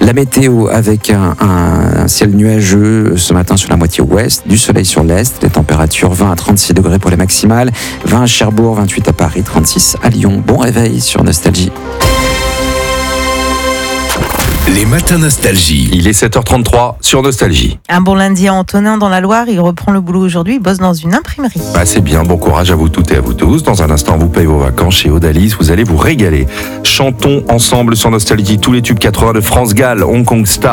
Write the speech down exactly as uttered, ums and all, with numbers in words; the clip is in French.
La météo avec un, un ciel nuageux ce matin sur la moitié ouest, du soleil sur l'est, les températures vingt à trente-six degrés pour les maximales, vingt à Cherbourg, vingt-huit à Paris, trente-six à Lyon. Bon réveil sur Nostalgie. Les matins Nostalgie. Il est sept heures trente-trois sur Nostalgie. Un bon lundi à Antonin dans la Loire, il reprend le boulot aujourd'hui, il bosse dans une imprimerie. Bah, c'est bien, bon courage à vous toutes et à vous tous. Dans un instant, on vous paye vos vacances chez Odalis, vous allez vous régaler. Chantons ensemble sur Nostalgie tous les tubes quatre-vingts de France Gall, Hong Kong Star.